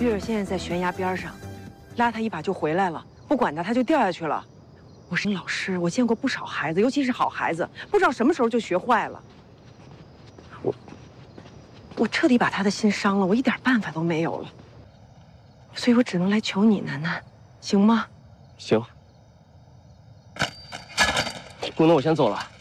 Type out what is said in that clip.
月月现在在悬崖边上，拉他一把就回来了，不管他他就掉下去了。我是老师，我见过不少孩子，尤其是好孩子，不知道什么时候就学坏了。我彻底把他的心伤了，我一点办法都没有了，所以我只能来求你，楠楠，行吗？ 行。姑娘，我先走了。